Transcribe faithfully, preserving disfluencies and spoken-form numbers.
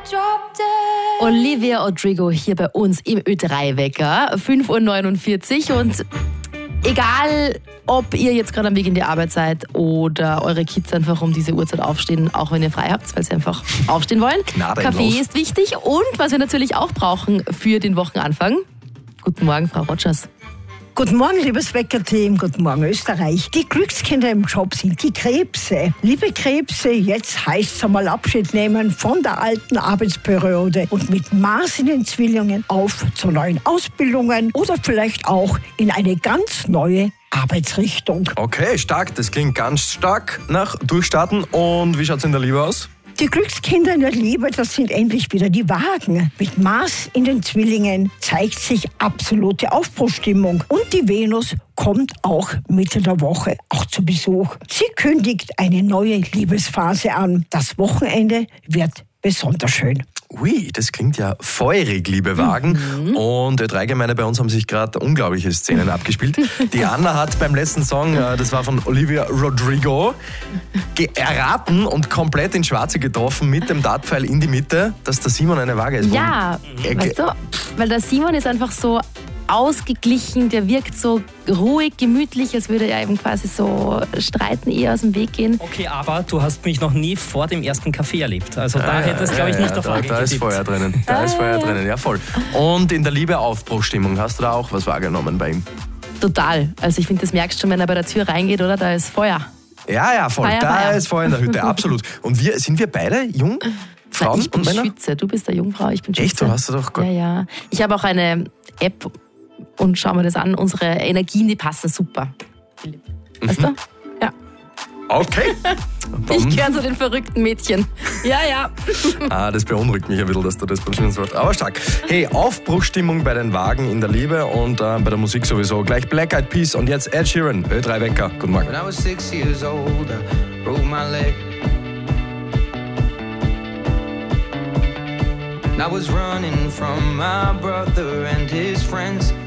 Olivia Rodrigo hier bei uns im Ö drei Wecker, fünf Uhr neunundvierzig, und egal, ob ihr jetzt gerade am Weg in die Arbeit seid oder eure Kids einfach um diese Uhrzeit aufstehen, auch wenn ihr frei habt, weil sie einfach aufstehen wollen. Kaffee ist wichtig, und was wir natürlich auch brauchen für den Wochenanfang. Guten Morgen, Frau Rogers. Guten Morgen, liebes Wecker-Team. Guten Morgen, Österreich. Die Glückskinder im Job sind die Krebse. Liebe Krebse, jetzt heißt es einmal Abschied nehmen von der alten Arbeitsperiode und mit Mars in den Zwillingen auf zu neuen Ausbildungen oder vielleicht auch in eine ganz neue Arbeitsrichtung. Okay, stark. Das klingt ganz stark nach Durchstarten. Und wie schaut es in der Liebe aus? Die Glückskinder in der Liebe, das sind endlich wieder die Wagen. Mit Mars in den Zwillingen zeigt sich absolute Aufbruchstimmung. Und die Venus kommt auch Mitte der Woche auch zu Besuch. Sie kündigt eine neue Liebesphase an. Das Wochenende wird besonders schön. Ui, das klingt ja feurig, liebe Wagen. Mhm. Und Ö drei Gemeinde, bei uns haben sich gerade unglaubliche Szenen abgespielt. Die Anna hat beim letzten Song, das war von Olivia Rodrigo, erraten und komplett ins Schwarze getroffen mit dem Dartpfeil in die Mitte, dass der Simon eine Waage ist. Ja, äh, weißt du, weil der Simon ist einfach so ausgeglichen, der wirkt so ruhig, gemütlich, als würde er eben quasi so Streiten eher aus dem Weg gehen. Okay, aber du hast mich noch nie vor dem ersten Kaffee erlebt. Also da äh, hätte es, glaube ich, nicht ja, der Frage Da, da ist Feuer drinnen. Da ah, ist Feuer ja. drinnen, ja voll. Und in der Liebe Aufbruchstimmung, hast du da auch was wahrgenommen bei ihm? Total. Also ich finde, das merkst du schon, wenn er bei der Tür reingeht, oder? Da ist Feuer. Ja, ja, voll. Feier, da Feier. ist Feuer in der Hütte, absolut. Und wir, sind wir beide jung? Frauen Na, ich bin und Männer? Schütze, du bist eine Jungfrau, ich bin Schütze. Echt, du hast das doch gut. Ja, ja. Ich habe auch eine App und schau mir das an. Unsere Energien, die passen super. Philipp. Weißt mhm. du? Ja. Okay. Ich gehöre zu den verrückten Mädchen. Ja, ja. Ah, das beunruhigt mich ein bisschen, dass du das beim sagst. Aber stark. Hey, Aufbruchstimmung bei den Wagen in der Liebe und äh, bei der Musik sowieso. Gleich Black Eyed Peas und jetzt Ed Sheeran, Ö drei Wecker. Guten Morgen. When I was six years old, I broke my leg. I was running from my brother and his friends.